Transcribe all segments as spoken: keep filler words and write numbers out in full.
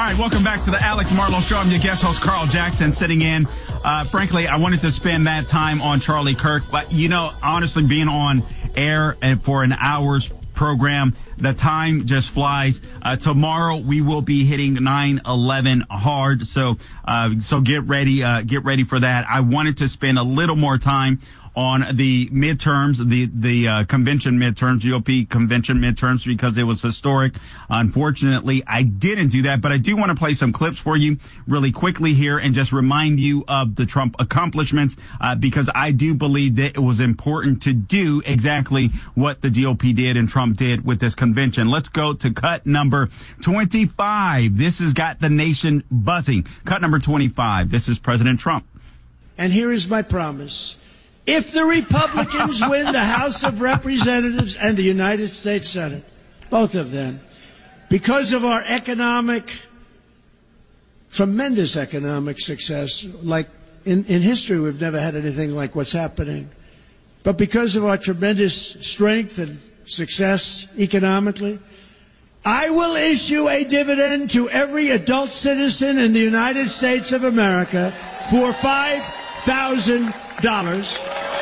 right, welcome back to the Alex Marlowe Show. I'm your guest host, Carl Jackson, sitting in. Uh, frankly, I wanted to spend that time on Charlie Kirk, but, you know, honestly, being on air and for an hour's program, the time just flies. Uh, tomorrow we will be hitting nine eleven hard. So, uh, so get ready, uh, get ready for that. I wanted to spend a little more time on the midterms, the, the, uh, convention midterms, G O P convention midterms, because it was historic. Unfortunately, I didn't do that, but I do want to play some clips for you really quickly here and just remind you of the Trump accomplishments, uh, because I do believe that it was important to do exactly what the G O P did and Trump did with this convention. Let's go to cut number twenty-five. This has got the nation buzzing. Cut number twenty-five. This is President Trump. And here is my promise. If the Republicans win the House of Representatives and the United States Senate, both of them, because of our economic, tremendous economic success, like in, in history we've never had anything like what's happening, but because of our tremendous strength and success economically, I will issue a dividend to every adult citizen in the United States of America for five thousand dollars.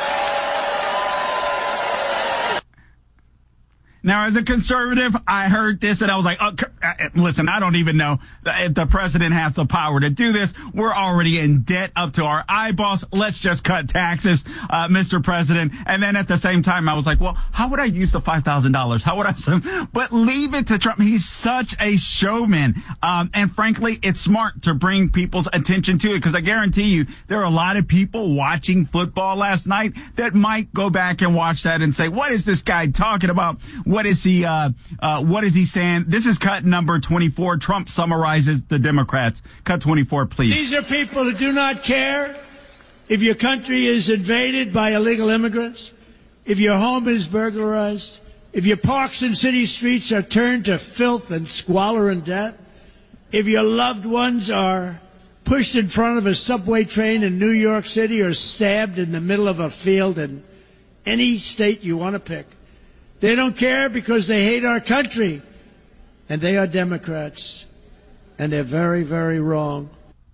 Now, as a conservative, I heard this and I was like, oh, listen, I don't even know if the president has the power to do this. We're already in debt up to our eyeballs. Let's just cut taxes, uh, Mister President. And then at the same time, I was like, well, how would I use the five thousand dollars? How would I? But leave it to Trump. He's such a showman. Um, and frankly, it's smart to bring people's attention to it, because I guarantee you there are a lot of people watching football last night that might go back and watch that and say, what is this guy talking about? What is he, uh, uh, what is he saying? This is cut number twenty-four. Trump summarizes the Democrats. Cut twenty-four, please. These are people who do not care if your country is invaded by illegal immigrants, if your home is burglarized, if your parks and city streets are turned to filth and squalor and debt, if your loved ones are pushed in front of a subway train in New York City or stabbed in the middle of a field in any state you want to pick. They don't care because they hate our country, and they are Democrats, and they're very, very wrong.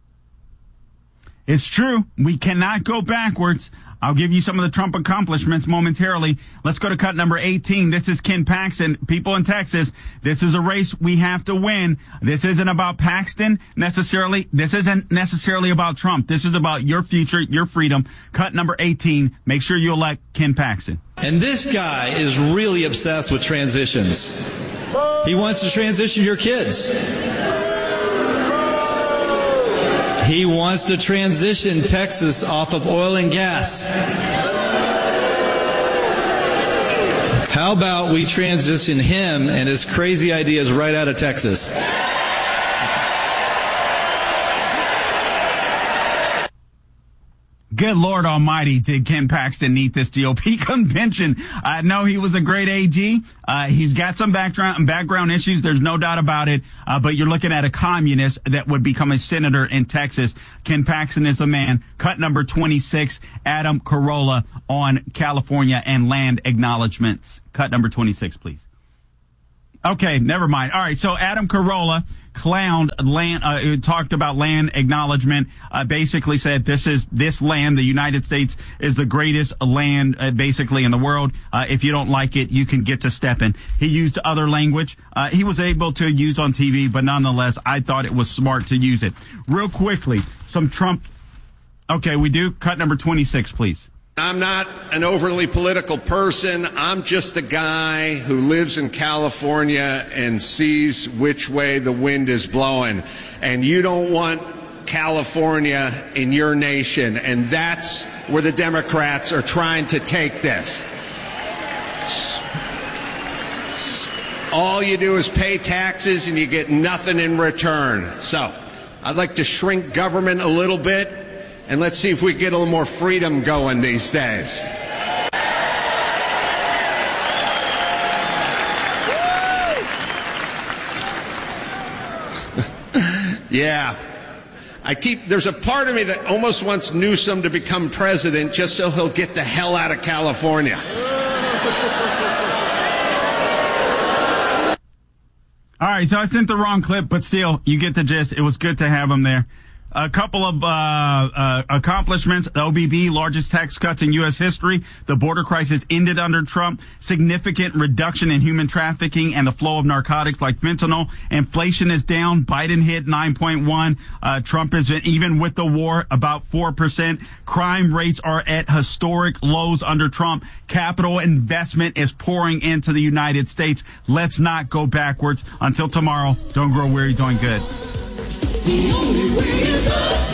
It's true. We cannot go backwards. I'll give you some of the Trump accomplishments momentarily. Let's go to cut number eighteen. This is Ken Paxton. People in Texas, this is a race we have to win. This isn't about Paxton necessarily. This isn't necessarily about Trump. This is about your future, your freedom. Cut number eighteen. Make sure you elect Ken Paxton. And this guy is really obsessed with transitions. He wants to transition your kids. He wants to transition Texas off of oil and gas. How about we transition him and his crazy ideas right out of Texas? Good Lord Almighty, did Ken Paxton need this G O P convention? I know he was a great A G. Uh, he's got some background background issues. There's no doubt about it. Uh, but you're looking at a communist that would become a senator in Texas. Ken Paxton is the man. Cut number twenty-six, Adam Carolla on California and land acknowledgments. Cut number twenty-six, please. Okay, never mind. All right, so Adam Carolla clowned land, uh, talked about land acknowledgement, uh, basically said this is, this land, the United States is the greatest land, uh, basically in the world. Uh, if you don't like it, you can get to stepping. He used other language. Uh, he was able to use on T V, but nonetheless, I thought it was smart to use it. Real quickly, some Trump. Okay, we do. Cut number twenty-six, please. I'm not an overly political person. I'm just a guy who lives in California and sees which way the wind is blowing. And you don't want California in your nation. And that's where the Democrats are trying to take this. All you do is pay taxes and you get nothing in return. So I'd like to shrink government a little bit. And let's see if we get a little more freedom going these days. Yeah. I keep, there's a part of me that almost wants Newsom to become president just so he'll get the hell out of California. All right, so I sent the wrong clip, but still, you get the gist. It was good to have him there. A couple of uh, uh accomplishments. The O B B, largest tax cuts in U S history. The border crisis ended under Trump. Significant reduction in human trafficking and the flow of narcotics like fentanyl. Inflation is down. Biden hit nine point one. Uh, Trump is, even with the war, about four percent. Crime rates are at historic lows under Trump. Capital investment is pouring into the United States. Let's not go backwards. Until tomorrow, don't grow weary doing good. The only way is up,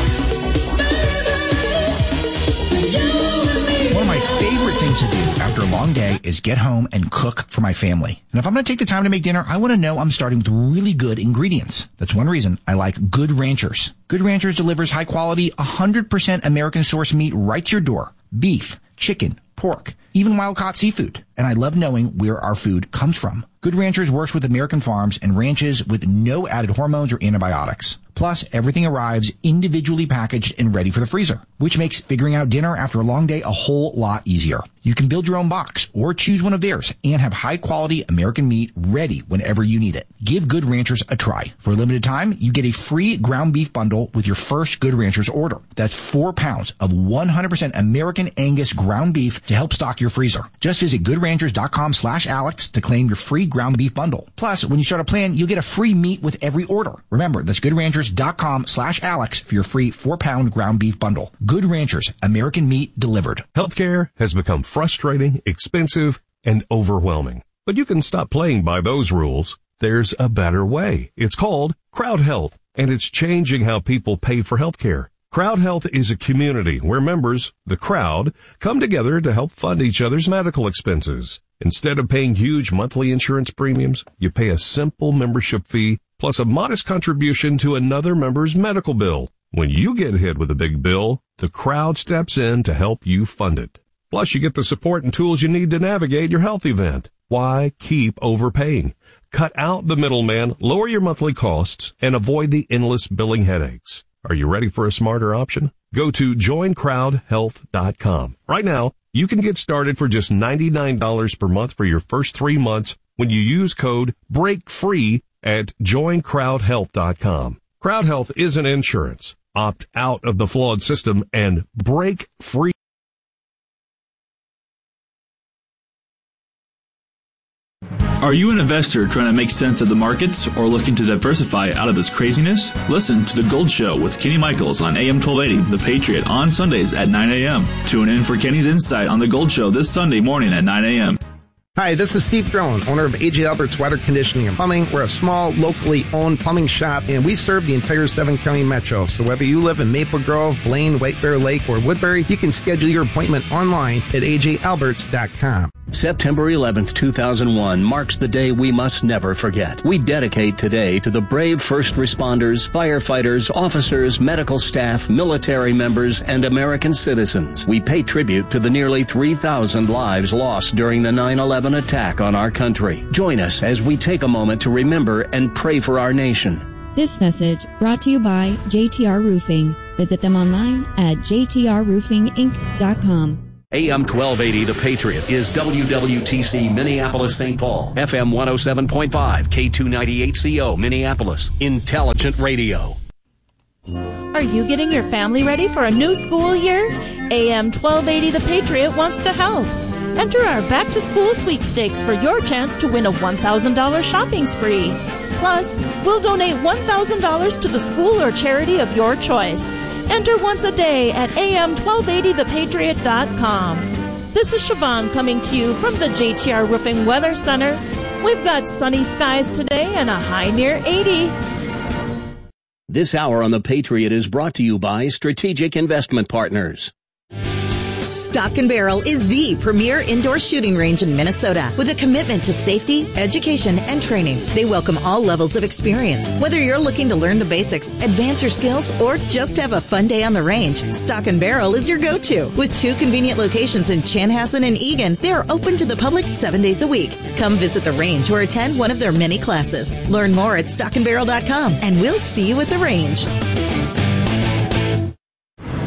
baby. One of my favorite things to do after a long day is get home and cook for my family. And if I'm going to take the time to make dinner, I want to know I'm starting with really good ingredients. That's one reason I like Good Ranchers. Good Ranchers delivers high quality, one hundred percent American source meat right to your door. Beef, chicken, pork, even wild-caught seafood. And I love knowing where our food comes from. Good Ranchers works with American farms and ranches with no added hormones or antibiotics. Plus, everything arrives individually packaged and ready for the freezer, which makes figuring out dinner after a long day a whole lot easier. You can build your own box or choose one of theirs and have high-quality American meat ready whenever you need it. Give Good Ranchers a try. For a limited time, you get a free ground beef bundle with your first Good Ranchers order. That's four pounds of one hundred percent American Angus ground beef to help stock your freezer. Just visit goodranchers.com slash Alex to claim your free ground beef bundle. Plus, when you start a plan, you'll get a free meat with every order. Remember, that's goodranchers.com slash Alex for your free four-pound ground beef bundle. Good Ranchers, American meat delivered. Healthcare has become frustrating, expensive, and overwhelming. But you can stop playing by those rules. There's a better way. It's called Crowd Health, and it's changing how people pay for healthcare. Crowd Health is a community where members, the crowd, come together to help fund each other's medical expenses. Instead of paying huge monthly insurance premiums, you pay a simple membership fee plus a modest contribution to another member's medical bill. When you get hit with a big bill, the crowd steps in to help you fund it. Plus, you get the support and tools you need to navigate your health event. Why keep overpaying? Cut out the middleman, lower your monthly costs, and avoid the endless billing headaches. Are you ready for a smarter option? Go to join crowd health dot com. Right now, you can get started for just ninety-nine dollars per month for your first three months when you use code BREAKFREE at join crowd health dot com. Crowd Health isn't insurance. Opt out of the flawed system and break free. Are you an investor trying to make sense of the markets or looking to diversify out of this craziness? Listen to The Gold Show with Kenny Michaels on A M twelve eighty, The Patriot, on Sundays at nine a.m. Tune in for Kenny's insight on The Gold Show this Sunday morning at nine a.m. Hi, this is Steve Drone, owner of A J Alberts Water Conditioning and Plumbing. We're a small, locally owned plumbing shop, and we serve the entire seven-county metro. So whether you live in Maple Grove, Blaine, White Bear Lake, or Woodbury, you can schedule your appointment online at a j alberts dot com. September eleventh, two thousand one marks the day we must never forget. We dedicate today to the brave first responders, firefighters, officers, medical staff, military members, and American citizens. We pay tribute to the nearly three thousand lives lost during the nine eleven attack on our country. Join us as we take a moment to remember and pray for our nation. This message brought to you by J T R Roofing. Visit them online at j t r roofing inc dot com. A M twelve eighty The Patriot is W W T C Minneapolis Saint Paul, F M one oh seven point five, K two ninety-eight C O Minneapolis, Intelligent Radio. Are you getting your family ready for a new school year? A M twelve eighty The Patriot wants to help. Enter our Back to School Sweepstakes for your chance to win a one thousand dollars shopping spree. Plus, we'll donate one thousand dollars to the school or charity of your choice. Enter once a day at a m twelve eighty the patriot dot com. This is Siobhan coming to you from the J T R Roofing Weather Center. We've got sunny skies today and a high near eighty. This hour on The Patriot is brought to you by Strategic Investment Partners. Stock and Barrel is the premier indoor shooting range in Minnesota with a commitment to safety, education, and training. They welcome all levels of experience. Whether you're looking to learn the basics, advance your skills, or just have a fun day on the range, Stock and Barrel is your go-to. With two convenient locations in Chanhassen and Eagan, they are open to the public seven days a week. Come visit the range or attend one of their many classes. Learn more at stock and barrel dot com, and we'll see you at the range.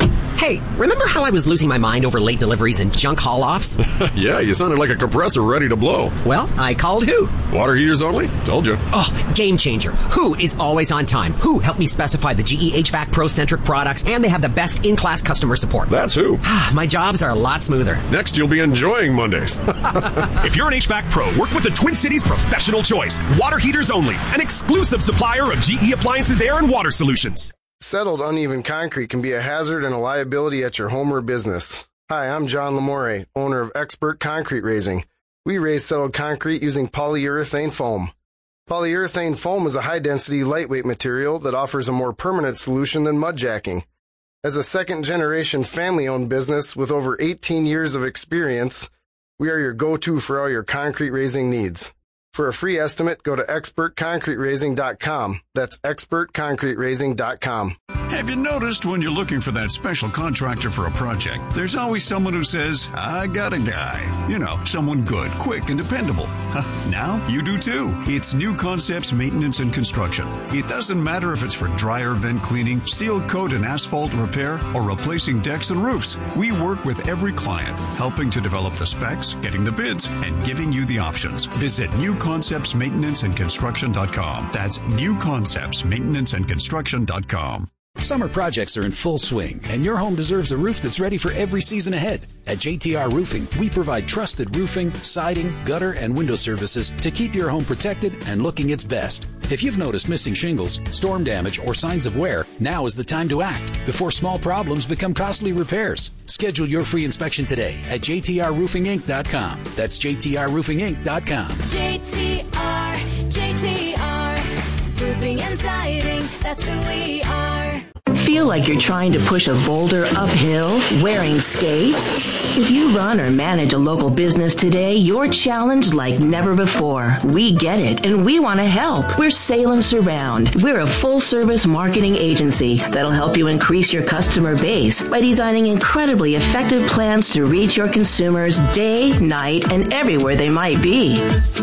Hey, remember how I was losing my mind over late deliveries and junk haul-offs? Yeah, you sounded like a compressor ready to blow. Well, I called Who. Water heaters only? Told you. Oh, game changer. Who is always on time. Who helped me specify the G E H V A C Pro-centric products, and they have the best in-class customer support. That's Who. My jobs are a lot smoother. Next, you'll be enjoying Mondays. If you're an H V A C Pro, work with the Twin Cities Professional Choice. Water heaters only. An exclusive supplier of G E Appliances Air and Water Solutions. Settled uneven concrete can be a hazard and a liability at your home or business. Hi, I'm John Lamore, owner of Expert Concrete Raising. We raise settled concrete using polyurethane foam. Polyurethane foam is a high-density, lightweight material that offers a more permanent solution than mud jacking. As a second-generation family-owned business with over eighteen years of experience, we are your go-to for all your concrete raising needs. For a free estimate, go to expert concrete raising dot com. That's expert concrete raising dot com. Have you noticed when you're looking for that special contractor for a project, there's always someone who says, I got a guy. You know, someone good, quick, and dependable. Now you do too. It's New Concepts Maintenance and Construction. It doesn't matter if it's for dryer vent cleaning, seal coat and asphalt repair, or replacing decks and roofs. We work with every client, helping to develop the specs, getting the bids, and giving you the options. Visit New Concepts Maintenance and Construction dot com. That's New Concepts Maintenance and Construction dot com. Summer projects are in full swing, and your home deserves a roof that's ready for every season ahead. At J T R Roofing, we provide trusted roofing, siding, gutter, and window services to keep your home protected and looking its best. If you've noticed missing shingles, storm damage, or signs of wear, now is the time to act before small problems become costly repairs. Schedule your free inspection today at J T R roofing inc dot com. That's J T R roofing inc dot com. J T R, J T R, roofing and siding, that's who we are. Feel like you're trying to push a boulder uphill wearing skates? If you run or manage a local business today, you're challenged like never before. We get it, and we want to help. We're Salem Surround. We're a full-service marketing agency that'll help you increase your customer base by designing incredibly effective plans to reach your consumers day, night, and everywhere they might be.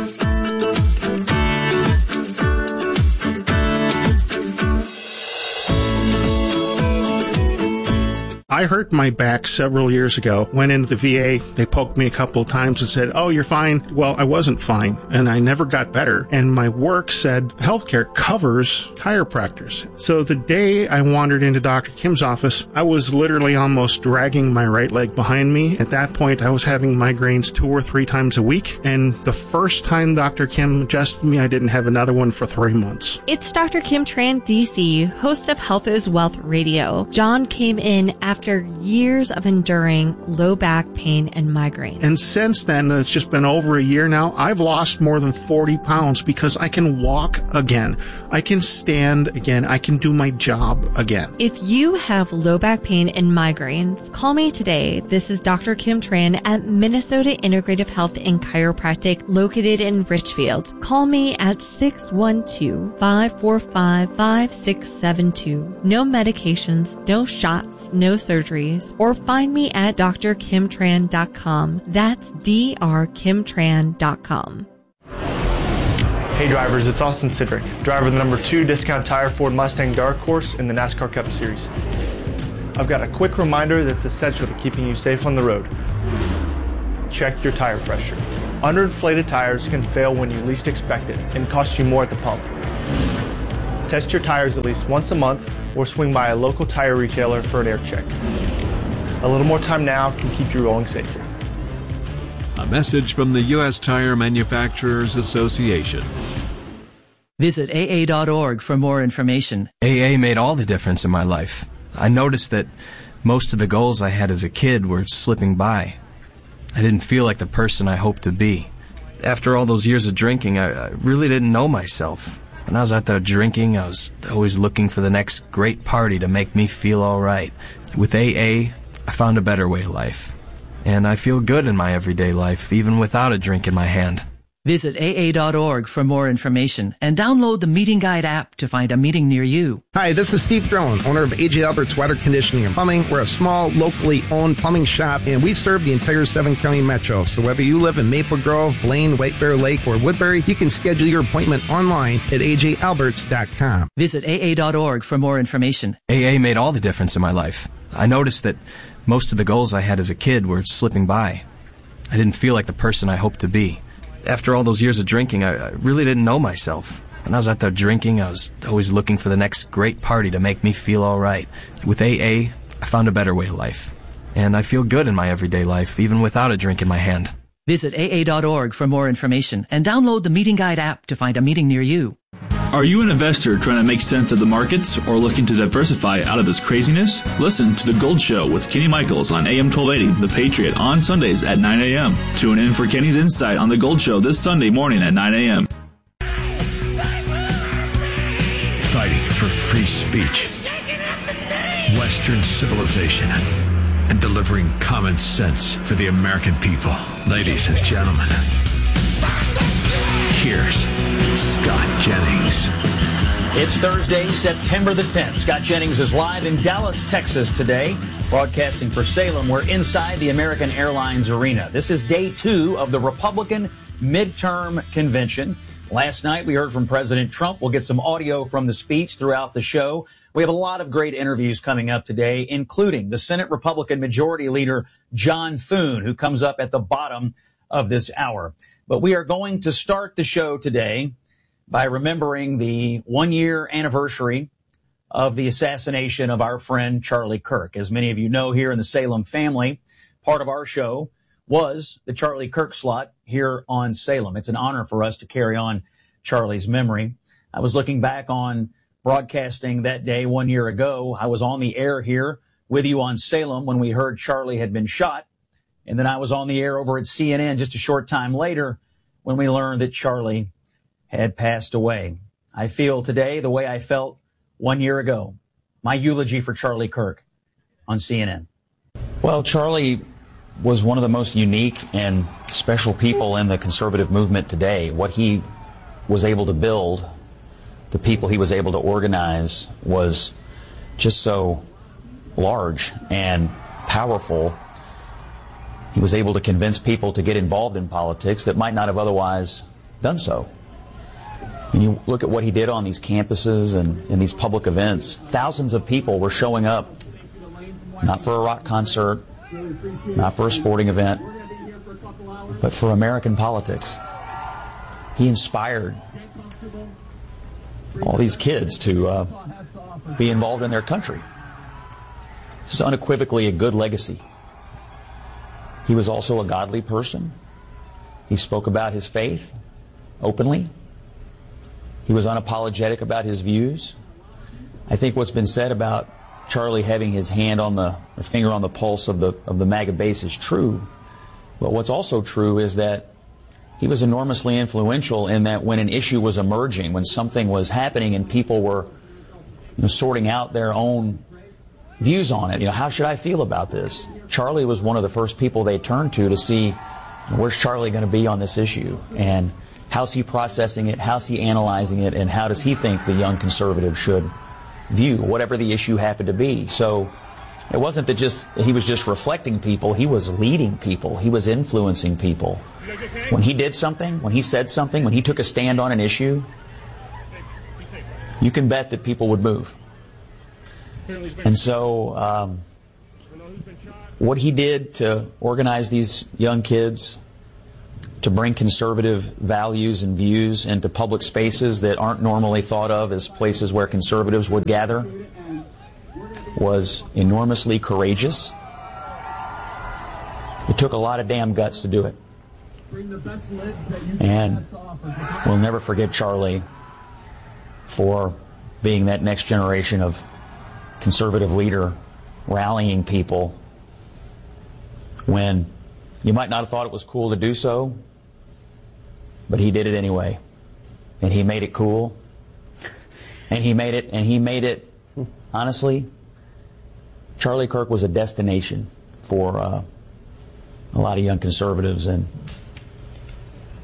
I hurt my back several years ago. Went into the V A. They poked me a couple of times and said, oh, you're fine. Well, I wasn't fine, and I never got better. And my work said healthcare covers chiropractors. So the day I wandered into Doctor Kim's office, I was literally almost dragging my right leg behind me. At that point, I was having migraines two or three times a week. And the first time Doctor Kim adjusted me, I didn't have another one for three months. It's Doctor Kim Tran, D C, host of Health is Wealth Radio. John came in after After years of enduring low back pain and migraine. And since then, it's just been over a year now, I've lost more than forty pounds because I can walk again. I can stand again. I can do my job again. If you have low back pain and migraines, call me today. This is Doctor Kim Tran at Minnesota Integrative Health and Chiropractic located in Richfield. Call me at six one two, five four five, five six seven two. No medications, no shots, no surgeries, or find me at D R kim tran dot com. That's D R kim tran dot com. Hey drivers, it's Austin Sidrick, driver of the number two Discount Tire Ford Mustang Dark Horse in the NASCAR Cup Series. I've got a quick reminder that's essential to keeping you safe on the road. Check your tire pressure. Underinflated tires can fail when you least expect it and cost you more at the pump. Test your tires at least once a month or swing by a local tire retailer for an air check. A little more time now can keep you rolling safer. A message from the U S Tire Manufacturers Association. Visit A A dot org for more information. A A made all the difference in my life. I noticed that most of the goals I had as a kid were slipping by. I didn't feel like the person I hoped to be. After all those years of drinking, I, I really didn't know myself. When I was out there drinking, I was always looking for the next great party to make me feel all right. With A A, I found a better way of life. And I feel good in my everyday life, even without a drink in my hand. Visit A A dot org for more information and download the Meeting Guide app to find a meeting near you. Hi, this is Steve Drone, owner of A J Albert's Water Conditioning and Plumbing. We're a small, locally owned plumbing shop, and we serve the entire seven county metro. So whether you live in Maple Grove, Blaine, White Bear Lake, or Woodbury, you can schedule your appointment online at A J Alberts dot com. Visit A A dot org for more information. A A made all the difference in my life. I noticed that most of the goals I had as a kid were slipping by. I didn't feel like the person I hoped to be. After all those years of drinking, I, I really didn't know myself. When I was out there drinking, I was always looking for the next great party to make me feel all right. With A A, I found a better way of life. And I feel good in my everyday life, even without a drink in my hand. Visit A A dot org for more information and download the Meeting Guide app to find a meeting near you. Are you an investor trying to make sense of the markets or looking to diversify out of this craziness? Listen to The Gold Show with Kenny Michaels on A M twelve eighty, The Patriot, on Sundays at nine a.m. Tune in for Kenny's insight on The Gold Show this Sunday morning at nine a.m. Fighting for free speech, Western civilization, and delivering common sense for the American people. Ladies and gentlemen, here's Scott Jennings. It's Thursday, September the tenth. Scott Jennings is live in Dallas, Texas today, broadcasting for Salem. We're inside the American Airlines Arena. This is day two of the Republican midterm convention. Last night we heard from President Trump. We'll get some audio from the speech throughout the show. We have a lot of great interviews coming up today, including the Senate Republican Majority Leader John Thune, who comes up at the bottom of this hour. But we are going to start the show today by remembering the one-year anniversary of the assassination of our friend Charlie Kirk. As many of you know, here in the Salem family, part of our show was the Charlie Kirk slot here on Salem. It's an honor for us to carry on Charlie's memory. I was looking back on broadcasting that day one year ago. I was on the air here with you on Salem when we heard Charlie had been shot. And then I was on the air over at C N N just a short time later when we learned that Charlie had passed away. I feel today the way I felt one year ago. My eulogy for Charlie Kirk on C N N. Well, Charlie was one of the most unique and special people in the conservative movement today. What he was able to build, the people he was able to organize, was just so large and powerful. He was able to convince people to get involved in politics that might not have otherwise done so. When you look at what he did on these campuses and in these public events, thousands of people were showing up, not for a rock concert, not for a sporting event, but for American politics. He inspired all these kids to uh, be involved in their country. This is unequivocally a good legacy. He was also a godly person. He spoke about his faith openly. He was unapologetic about his views. I think what's been said about Charlie having his hand on the, or finger on the pulse of the, of the MAGA base is true. But what's also true is that he was enormously influential in that when an issue was emerging, when something was happening and people were, you know, sorting out their own views on it, you know, how should I feel about this? Charlie was one of the first people they turned to to see, you know, where's Charlie going to be on this issue, and how's he processing it, how's he analyzing it, and how does he think the young conservative should view whatever the issue happened to be. So it wasn't that just he was just reflecting people, he was leading people, he was influencing people. When he did something, when he said something, when he took a stand on an issue, you can bet that people would move. And so um, what he did to organize these young kids, to bring conservative values and views into public spaces that aren't normally thought of as places where conservatives would gather, was enormously courageous. It took a lot of damn guts to do it. And we'll never forget Charlie for being that next generation of conservative leader, rallying people when you might not have thought it was cool to do so, but he did it anyway. And he made it cool. And he made it, and he made it, honestly, Charlie Kirk was a destination for uh, a lot of young conservatives. And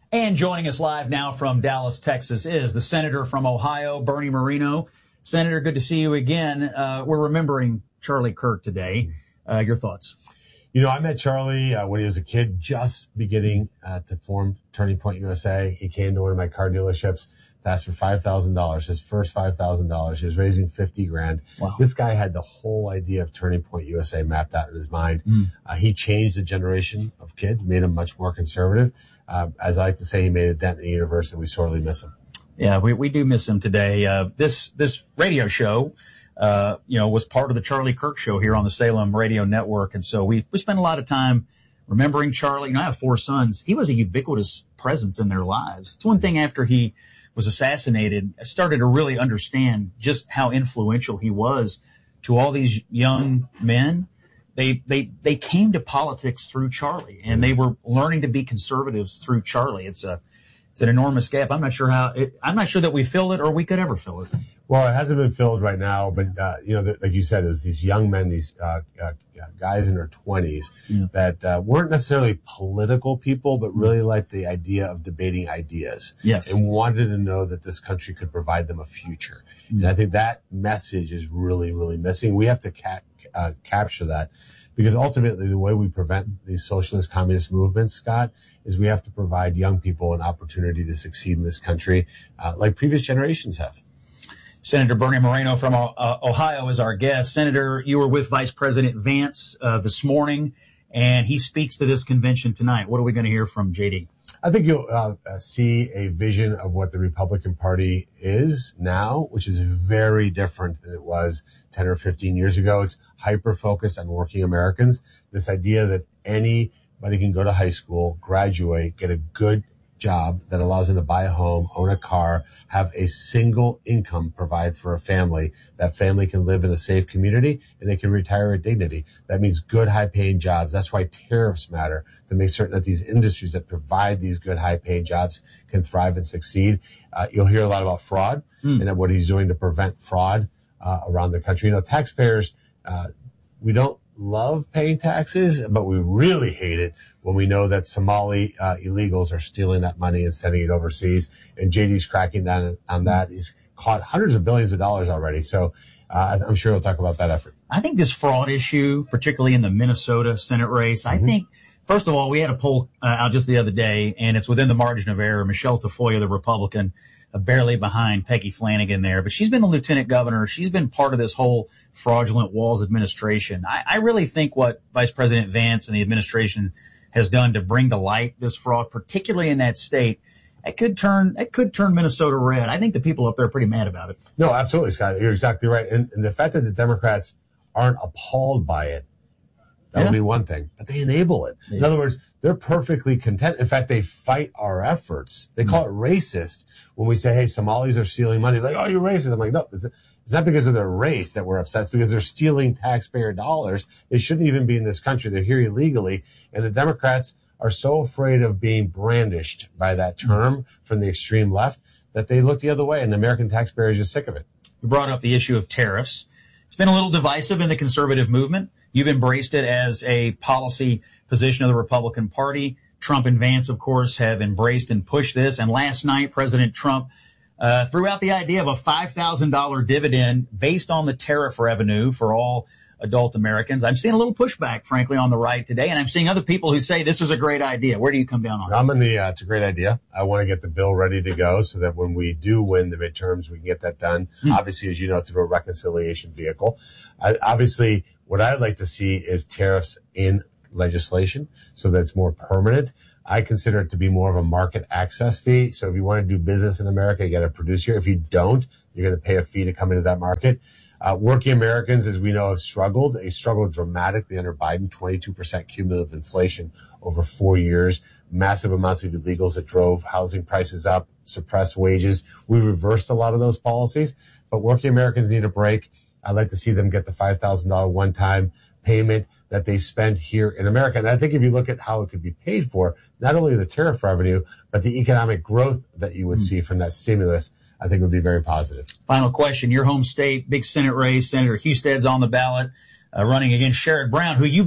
And joining us live now from Dallas, Texas, is the senator from Ohio, Bernie Moreno. Senator, good to see you again. Uh, we're remembering Charlie Kirk today. Uh, your thoughts? You know, I met Charlie uh, when he was a kid, just beginning uh, to form Turning Point U S A. He came to one of my car dealerships to ask for five thousand dollars, his first five thousand dollars. He was raising fifty grand. Wow. This guy had the whole idea of Turning Point U S A mapped out in his mind. Mm. Uh, he changed a generation of kids, made them much more conservative. Uh, as I like to say, he made a dent in the universe, and we sorely miss him. Yeah, we, we do miss him today. Uh, this, this radio show, uh, you know, was part of the Charlie Kirk show here on the Salem Radio Network. And so we, we spent a lot of time remembering Charlie. You know, I have four sons. He was a ubiquitous presence in their lives. It's one thing after he was assassinated, I started to really understand just how influential he was to all these young men. They, they, they came to politics through Charlie, and they were learning to be conservatives through Charlie. It's a, it's an enormous gap. I'm not sure how, it, I'm not sure that we fill it or we could ever fill it. Well, it hasn't been filled right now, but, uh, you know, the, like you said, there's these young men, these, uh, uh guys in their twenties yeah. that, uh, weren't necessarily political people, but really liked the idea of debating ideas. Yes. And wanted to know that this country could provide them a future. Mm-hmm. And I think that message is really, really missing. We have to ca- uh, capture that, because ultimately the way we prevent these socialist communist movements, Scott, is we have to provide young people an opportunity to succeed in this country, uh, like previous generations have. Senator Bernie Moreno from uh, Ohio is our guest. Senator, you were with Vice President Vance uh, this morning, and he speaks to this convention tonight. What are we going to hear from J D? I think you'll uh, see a vision of what the Republican Party is now, which is very different than it was ten or fifteen years ago. It's hyper-focused on working Americans. This idea that anybody can go to high school, graduate, get a good job that allows them to buy a home, own a car, have a single income provide for a family. That family can live in a safe community and they can retire with dignity. That means good, high-paying jobs. That's why tariffs matter, to make certain that these industries that provide these good, high-paying jobs can thrive and succeed. Uh, you'll hear a lot about fraud mm. and what he's doing to prevent fraud uh, around the country. You know, taxpayers, uh, we don't love paying taxes, but we really hate it when we know that Somali uh, illegals are stealing that money and sending it overseas. And J D's cracking down on that. He's caught hundreds of billions of dollars already. So uh, I'm sure he'll talk about that effort. I think this fraud issue, particularly in the Minnesota Senate race, mm-hmm. I think, first of all, we had a poll uh, out just the other day, and it's within the margin of error. Michelle Tafoya, the Republican, uh, barely behind Peggy Flanagan there. But she's been the lieutenant governor. She's been part of this whole fraudulent Walz administration. I, I really think what Vice President Vance and the administration has done to bring to light this fraud, particularly in that state, it could turn it could turn Minnesota red. I think the people up there are pretty mad about it. No, absolutely, Scott. You're exactly right. And, and the fact that the Democrats aren't appalled by it, that yeah. would be one thing. But they enable it. Yeah. In other words, they're perfectly content. In fact, they fight our efforts. They call mm-hmm. it racist when we say, hey, Somalis are stealing money. They're like, oh, you're racist. I'm like, no, it's, it's not because of their race that we're upset. It's because they're stealing taxpayer dollars. They shouldn't even be in this country. They're here illegally. And the Democrats are so afraid of being brandished by that term from the extreme left that they look the other way, and the American taxpayer is just sick of it. You brought up the issue of tariffs. It's been a little divisive in the conservative movement. You've embraced it as a policy position of the Republican Party. Trump and Vance, of course, have embraced and pushed this. And last night, President Trump uh, threw out the idea of a five thousand dollars dividend based on the tariff revenue for all adult Americans. I'm seeing a little pushback, frankly, on the right today, and I'm seeing other people who say this is a great idea. Where do you come down on it? I'm in the, uh, it's a great idea. I want to get the bill ready to go so that when we do win the midterms, we can get that done. Hmm. Obviously, as you know, through a reconciliation vehicle. I, obviously, what I'd like to see is tariffs in legislation so that it's more permanent. I consider it to be more of a market access fee. So if you want to do business in America, you got to produce here. If you don't, you're going to pay a fee to come into that market. Uh, working Americans, as we know, have struggled. They struggled dramatically under Biden, twenty-two percent cumulative inflation over four years, massive amounts of illegals that drove housing prices up, suppressed wages. We reversed a lot of those policies, but working Americans need a break. I'd like to see them get the five thousand dollars one-time payment that they spent here in America. And I think if you look at how it could be paid for, not only the tariff revenue, but the economic growth that you would mm. see from that stimulus, I think would be very positive. Final question. Your home state, big Senate race, Senator Husted's on the ballot, uh, running against Sherrod Brown, who you beat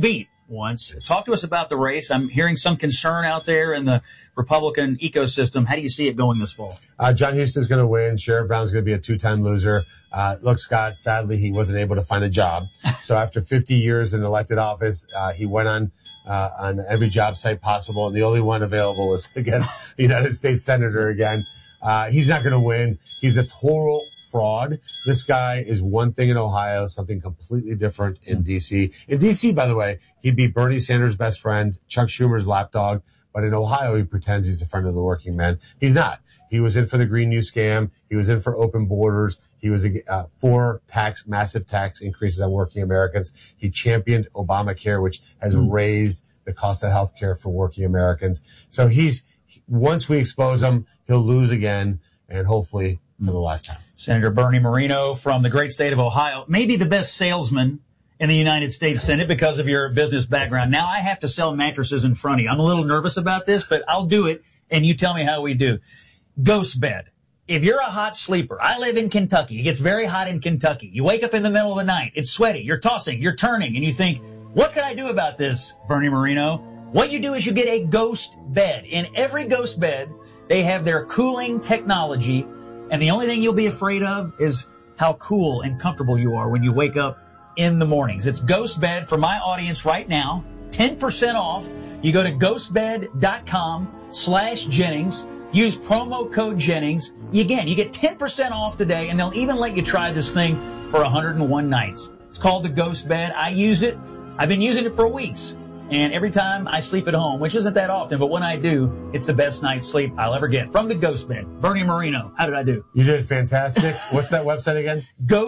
once. Talk to us about the race. I'm hearing some concern out there in the Republican ecosystem. How do you see it going this fall? Uh, John Huston's going to win. Sherrod Brown's going to be a two-time loser. Uh, look, Scott, sadly, he wasn't able to find a job. So after fifty years in elected office, uh, he went on uh, on every job site possible, and the only one available was against the United States Senator again. Uh, he's not going to win. He's a total fraud. This guy is one thing in Ohio, something completely different in D C. In D C, by the way, he'd be Bernie Sanders' best friend, Chuck Schumer's lapdog. But in Ohio, he pretends he's a friend of the working man. He's not. He was in for the Green New scam. He was in for open borders. He was uh, for tax, massive tax increases on working Americans. He championed Obamacare, which has mm. raised the cost of health care for working Americans. So he's, once we expose him, he'll lose again, and hopefully for the last time. Senator Bernie Moreno from the great state of Ohio, maybe the best salesman in the United States Senate because of your business background. Now I have to sell mattresses in front of you. I'm a little nervous about this, but I'll do it, and you tell me how we do. Ghost bed. If you're a hot sleeper, I live in Kentucky. It gets very hot in Kentucky. You wake up in the middle of the night. It's sweaty. You're tossing. You're turning. And you think, what can I do about this, Bernie Moreno? What you do is you get a ghost bed. In every ghost bed, they have their cooling technology. And the only thing you'll be afraid of is how cool and comfortable you are when you wake up in the mornings. It's Ghost Bed for my audience right now. ten percent off. You go to ghostbed.com slash Jennings. Use promo code Jennings. Again, you get ten percent off today, and they'll even let you try this thing for one hundred one nights. It's called the Ghost Bed. I use it. I've been using it for weeks. And every time I sleep at home, which isn't that often, but when I do, it's the best night's sleep I'll ever get. From the Ghost Bed. Bernie Moreno, how did I do? You did fantastic. What's that website again?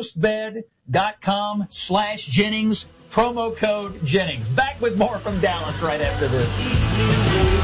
ghostbed.com slash Jennings. Promo code Jennings. Back with more from Dallas right after this.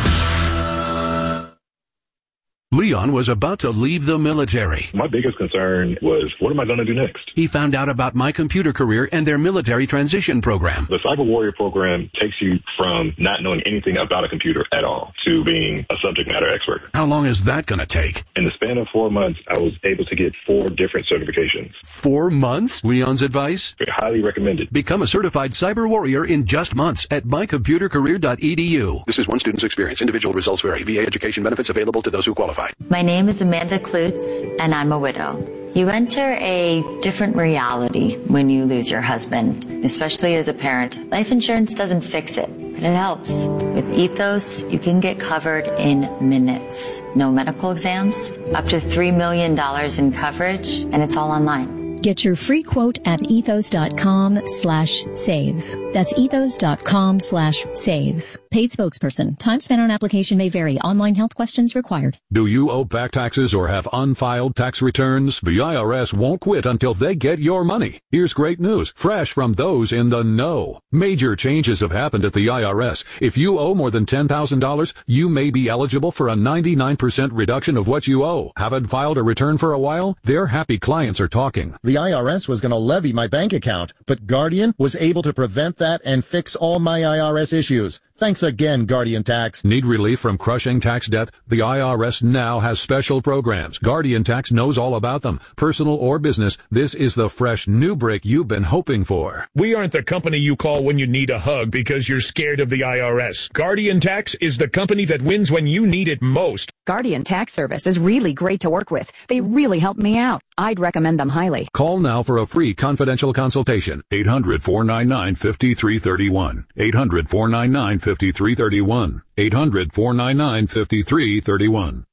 Leon was about to leave the military. My biggest concern was, what am I going to do next? He found out about My Computer Career and their military transition program. The Cyber Warrior program takes you from not knowing anything about a computer at all to being a subject matter expert. How long is that going to take? In the span of four months, I was able to get four different certifications. Four months? Leon's advice? Highly recommended. Become a certified Cyber Warrior in just months at my computer career dot e d u. This is one student's experience. Individual results vary. V A education benefits available to those who qualify. My name is Amanda Klutz, and I'm a widow. You enter a different reality when you lose your husband, especially as a parent. Life insurance doesn't fix it, but it helps. With Ethos, you can get covered in minutes. No medical exams, up to three million dollars in coverage, and it's all online. Get your free quote at ethos.com slash save. That's ethos.com slash save. Paid spokesperson. Time spent on application may vary. Online health questions required. Do you owe back taxes or have unfiled tax returns? The I R S won't quit until they get your money. Here's great news, fresh from those in the know. Major changes have happened at the I R S. If you owe more than ten thousand dollars, you may be eligible for a ninety-nine percent reduction of what you owe. Haven't filed a return for a while? Their happy clients are talking. The I R S was going to levy my bank account, but Guardian was able to prevent that and fix all my I R S issues. Thanks again, Guardian Tax. Need relief from crushing tax debt? The I R S now has special programs. Guardian Tax knows all about them. Personal or business, this is the fresh new break you've been hoping for. We aren't the company you call when you need a hug because you're scared of the I R S. Guardian Tax is the company that wins when you need it most. Guardian Tax Service is really great to work with. They really helped me out. I'd recommend them highly. Call now for a free confidential consultation. eight hundred, four nine nine, five three three one. eight hundred, four nine nine, five three three one. eight hundred, four nine nine, five three three one.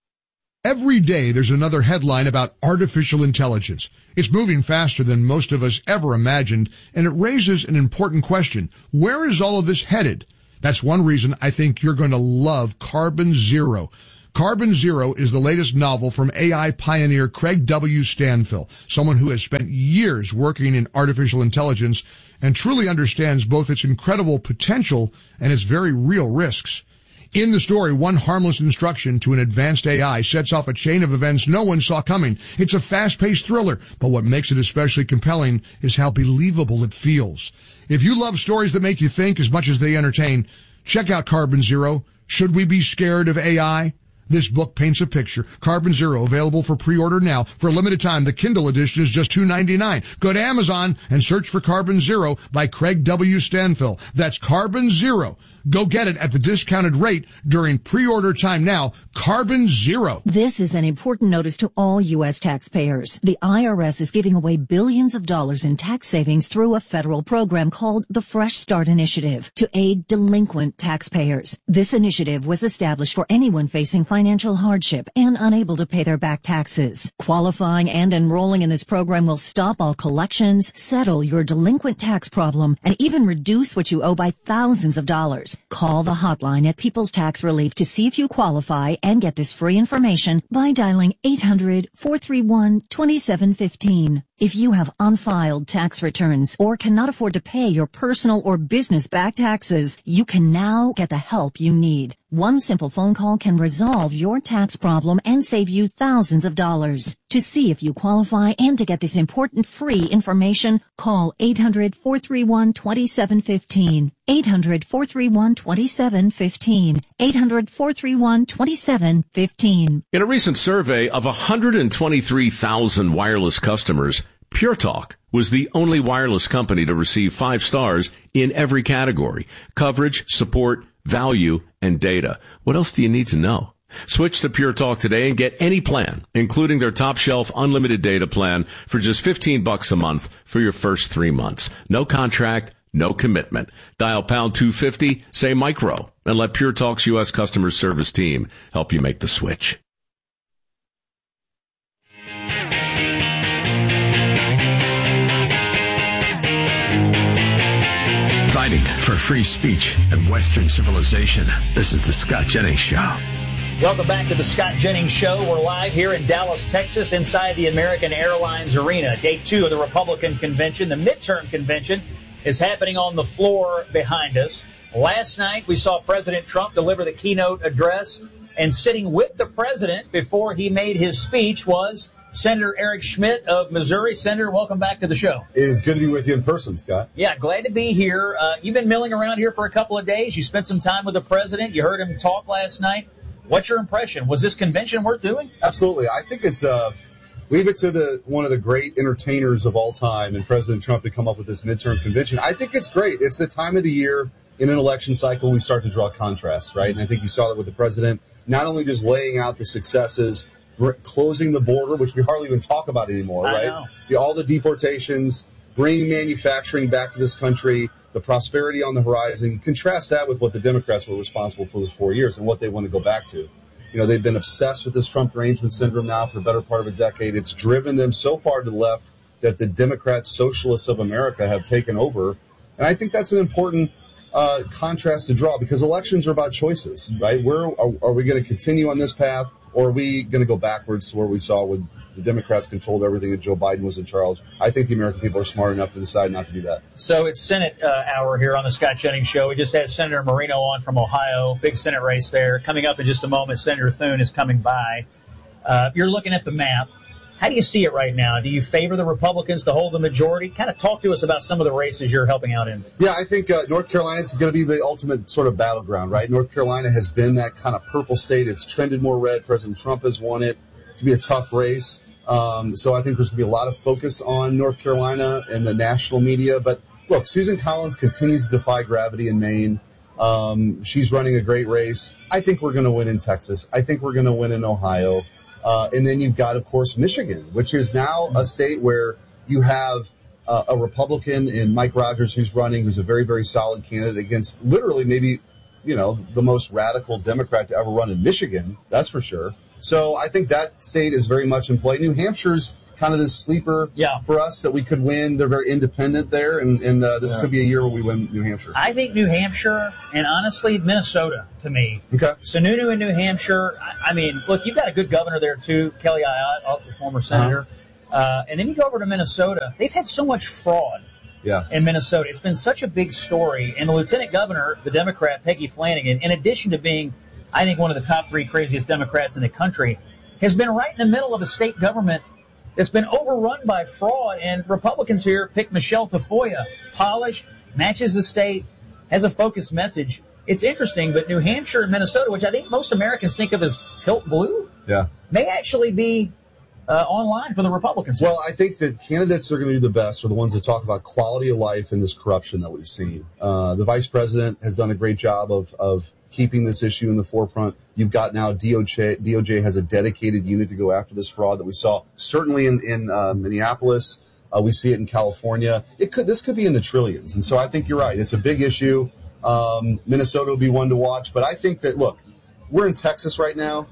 Every day there's another headline about artificial intelligence. It's moving faster than most of us ever imagined, and it raises an important question. Where is all of this headed? That's one reason I think you're going to love Carbon Zero. Carbon Zero is the latest novel from A I pioneer Craig W. Stanfill, someone who has spent years working in artificial intelligence and truly understands both its incredible potential and its very real risks. In the story, one harmless instruction to an advanced A I sets off a chain of events no one saw coming. It's a fast-paced thriller, but what makes it especially compelling is how believable it feels. If you love stories that make you think as much as they entertain, check out Carbon Zero. Should we be scared of A I? This book paints a picture. Carbon Zero, available for pre-order now. For a limited time, the Kindle edition is just two dollars and ninety-nine cents. Go to Amazon and search for Carbon Zero by Craig W. Stanfill. That's Carbon Zero. Go get it at the discounted rate during pre-order time now. Carbon Zero. This is an important notice to all U S taxpayers. The I R S is giving away billions of dollars in tax savings through a federal program called the Fresh Start Initiative to aid delinquent taxpayers. This initiative was established for anyone facing financial hardship and unable to pay their back taxes. Qualifying and enrolling in this program will stop all collections, settle your delinquent tax problem, and even reduce what you owe by thousands of dollars. Call the hotline at People's Tax Relief to see if you qualify and get this free information by dialing eight hundred, four three one, two seven one five. If you have unfiled tax returns or cannot afford to pay your personal or business back taxes, you can now get the help you need. One simple phone call can resolve your tax problem and save you thousands of dollars. To see if you qualify and to get this important free information, call eight hundred, four three one, two seven one five. eight hundred, four three one, two seven one five. eight hundred, four three one, two seven one five. In a recent survey of one hundred twenty-three thousand wireless customers, Pure Talk was the only wireless company to receive five stars in every category: coverage, support, value, and data. What else do you need to know? Switch to Pure Talk today and get any plan, including their top shelf unlimited data plan, for just fifteen bucks a month for your first three months. No contract, no commitment. Dial pound two fifty, say micro, and let Pure Talk's U S customer service team help you make the switch. Fighting for free speech and Western civilization. This is the Scott Jennings Show. Welcome back to the Scott Jennings Show. We're live here in Dallas, Texas, inside the American Airlines Arena. Day two of the Republican convention. The midterm convention is happening on the floor behind us. Last night, we saw President Trump deliver the keynote address, and sitting with the president before he made his speech was Senator Eric Schmitt of Missouri. Senator, welcome back to the show. It is good to be with you in person, Scott. Yeah, glad to be here. Uh, you've been milling around here for a couple of days. You spent some time with the president. You heard him talk last night. What's your impression? Was this convention worth doing? Absolutely. I think it's uh, leave it to the one of the great entertainers of all time and President Trump to come up with this midterm convention. I think it's great. It's the time of the year in an election cycle we start to draw contrasts, right? And I think you saw that with the president, not only just laying out the successes, closing the border, which we hardly even talk about anymore, I right? know. The, all the deportations, bringing manufacturing back to this country, the prosperity on the horizon. Contrast that with what the Democrats were responsible for those four years and what they want to go back to. You know, they've been obsessed with this Trump derangement syndrome now for the better part of a decade. It's driven them so far to the left that the Democrats, socialists of America, have taken over. And I think that's an important uh, contrast to draw, because elections are about choices, right? Where are, are we going to continue on this path, or are we going to go backwards to where we saw when the Democrats controlled everything and Joe Biden was in charge? I think the American people are smart enough to decide not to do that. So it's Senate uh, hour here on the Scott Jennings Show. We just had Senator Marino on from Ohio. Big Senate race there. Coming up in just a moment, Senator Thune is coming by. Uh, you're looking at the map. How do you see it right now? Do you favor the Republicans to hold the majority? Kind of talk to us about some of the races you're helping out in. Yeah, I think uh, North Carolina is going to be the ultimate sort of battleground, right? North Carolina has been that kind of purple state. It's trended more red. President Trump has won it. It's going to be a tough race. Um, so I think there's going to be a lot of focus on North Carolina and the national media. But look, Susan Collins continues to defy gravity in Maine. Um, she's running a great race. I think we're going to win in Texas. I think we're going to win in Ohio. Uh, and then you've got, of course, Michigan, which is now a state where you have uh, a Republican in Mike Rogers who's running, who's a very, very solid candidate against literally maybe, you know, the most radical Democrat to ever run in Michigan. That's for sure. So I think that state is very much in play. New Hampshire's kind of this sleeper yeah. for us that we could win. They're very independent there, and, and uh, this yeah. could be a year where we win New Hampshire. I think New Hampshire, and honestly, Minnesota, to me. Okay. Sununu in New Hampshire, I, I mean, look, you've got a good governor there, too, Kelly Ayotte, the former senator. Uh-huh. Uh, and then you go over to Minnesota. They've had so much fraud yeah. in Minnesota. It's been such a big story. And the lieutenant governor, the Democrat, Peggy Flanagan, in addition to being, I think, one of the top three craziest Democrats in the country, has been right in the middle of a state government that's been overrun by fraud. And Republicans here pick Michelle Tafoya, polished, matches the state, has a focused message. it's interesting, but New Hampshire and Minnesota, which I think most Americans think of as tilt blue, yeah, may actually be uh, online for the Republicans. Well, I think that candidates that are going to do the best are the ones that talk about quality of life and this corruption that we've seen. Uh, the vice president has done a great job of, of keeping this issue in the forefront. You've got now D O J. D O J has a dedicated unit to go after this fraud that we saw certainly in, in uh, Minneapolis. Uh, we see it in California. It could, this could be in the trillions. And so I think you're right. It's a big issue. Um, Minnesota will be one to watch. But I think that, look, we're in Texas right now.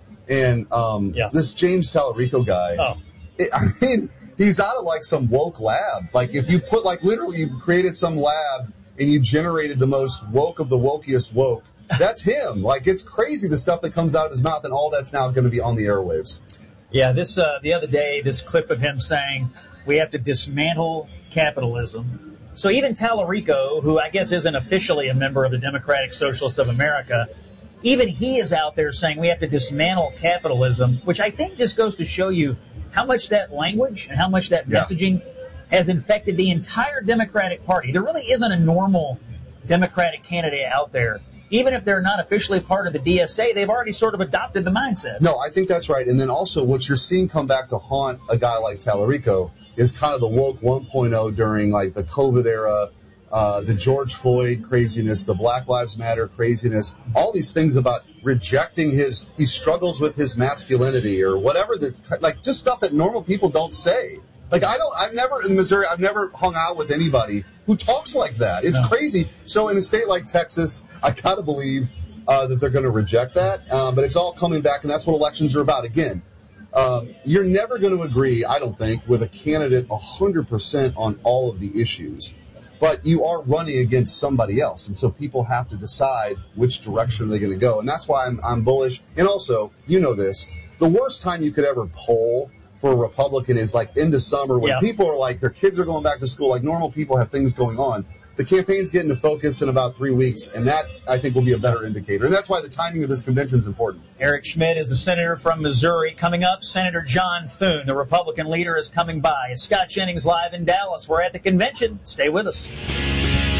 And um, yeah. this James Tallarico guy, oh. it, I mean, he's out of like some woke lab. Like if you put like literally you created some lab and you generated the most woke of the wokiest woke, that's him. Like it's crazy the stuff that comes out of his mouth, and all that's now going to be on the airwaves. Yeah, this uh, the other day, this clip of him saying we have to dismantle capitalism. So even Tallarico, who I guess isn't officially a member of the Democratic Socialists of America, even he is out there saying we have to dismantle capitalism, which I think just goes to show you how much that language and how much that yeah. messaging has infected the entire Democratic Party. There really isn't a normal Democratic candidate out there. Even if they're not officially part of the D S A, they've already sort of adopted the mindset. No, I think that's right. And then also what you're seeing come back to haunt a guy like Tallarico is kind of the woke one point oh during like the COVID era, uh, the George Floyd craziness, the Black Lives Matter craziness, all these things about rejecting his, he struggles with his masculinity or whatever, the, like just stuff that normal people don't say. Like I don't, I've never in Missouri, I've never hung out with anybody who talks like that. It's no. crazy. So in a state like Texas, I gotta believe uh, that they're going to reject that. Uh, but it's all coming back, and that's what elections are about. Again, um, you're never going to agree, I don't think, with a candidate one hundred percent on all of the issues. But you are running against somebody else, and so people have to decide which direction they're going to go. And that's why I'm, I'm bullish. And also, you know this, the worst time you could ever poll for a Republican is like into summer when yeah. people are like, their kids are going back to school, like normal people have things going on. The campaign's getting to focus in about three weeks, and that, I think, will be a better indicator. And that's why the timing of this convention is important. Eric Schmidt is a senator from Missouri. Coming up, Senator John Thune, the Republican leader, is coming by. It's Scott Jennings live in Dallas. We're at the convention. Stay with us.